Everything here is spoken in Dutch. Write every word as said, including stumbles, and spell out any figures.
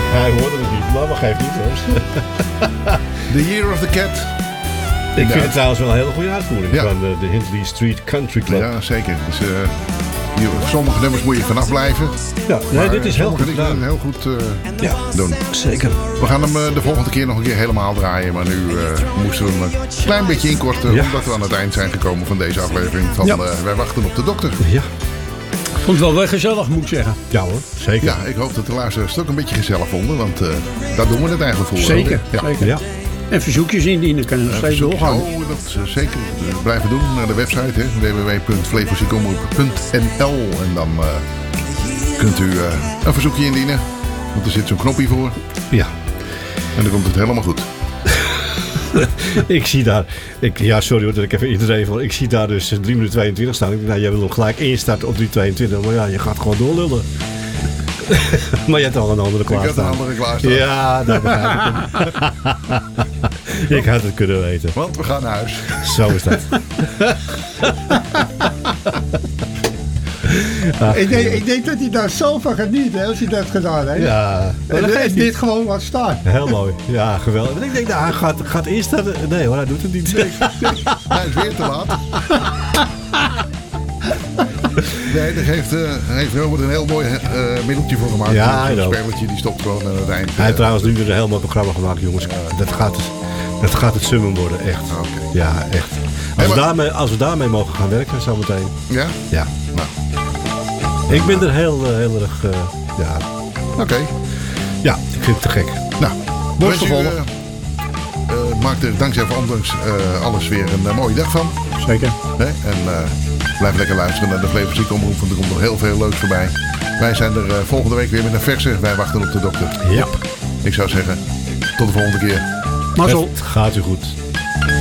Hij hoorde het niet, maar wat geeft niet hoor. The Year of the Cat. Ik vind het trouwens wel een hele goede uitvoering Ja. van de, de Hindley Street Country Club. Ja, zeker. Dus, uh, hier, sommige nummers moet je vanaf blijven. Ja, nee, maar dit is heel sommige goed dingen gedaan. heel goed uh, Ja, doen. zeker. We gaan hem uh, de volgende keer nog een keer helemaal draaien. Maar nu uh, moesten we hem een klein beetje inkorten. Ja. Omdat we aan het eind zijn gekomen van deze aflevering. Van Ja. uh, Wij wachten op de dokter. Ja. Vond het wel weer gezellig, moet ik zeggen. Ja hoor, zeker. Ja, ik hoop dat de luisteraars het ook een beetje gezellig vonden. Want uh, daar doen we het eigenlijk voor. Zeker, Ja. zeker. Ja. En verzoekjes indienen, kunnen we nog steeds Verzoek- doorgaan. Oh, dat uh, zeker uh, blijven doen. Naar de website hè, w w w punt flevoziekomroep punt n l. En dan uh, kunt u uh, een verzoekje indienen. Want er zit zo'n knopje voor. Ja. En dan komt het helemaal goed. Ik zie daar, ik, ja sorry hoor dat ik even inrevel. Ik zie daar dus drie minuten tweeëntwintig staan. Ik denk, nou, jij wil hem gelijk instarten op drie tweeëntwintig. Maar ja, je gaat gewoon doorlullen. Maar je hebt al een andere Ik had een klaarstaan. andere klaarstaan. Ja, dat begrijp ik. Ik had het kunnen weten. Want we gaan naar huis. Zo is dat. Ik denk, ik denk dat hij daar zo van geniet hè, als hij dat gedaan heeft. Ja, maar dat En geeft dit niet. gewoon wat staan. Heel mooi. Ja, geweldig. En ik denk, nou, hij gaat, gaat instarten. Nee hoor, hij doet het niet. Hij is weer te laat. Nee, daar heeft, uh, heeft Robert een heel mooi uh, middeltje voor gemaakt. Ja, I Een know. spelletje die stopt gewoon aan het eind. Hij heeft uh, trouwens nu weer een heel mooi programma gemaakt, jongens. Dat gaat het, dat gaat het summum worden, echt. Oké. Ja, echt. Als, Hey, we maar- daarmee, als we daarmee mogen gaan werken, zometeen. Ja? Ja. Nou, Ik ben er heel, uh, heel erg... Uh, ja. oké. ja, ik vind het te gek. Nou, Wordt wens u, vervolgd. uh, uh, maakt er dankzij of ondanks uh, alles weer een uh, mooie dag van. Zeker. Hè? En uh, blijf lekker luisteren naar de Flevoziek Omroep, want er komt nog heel veel leuks voorbij. Wij zijn er uh, volgende week weer met een verse. Wij wachten op de dokter. Ja. Ik zou zeggen, tot de volgende keer. Mazzel. Het gaat u goed.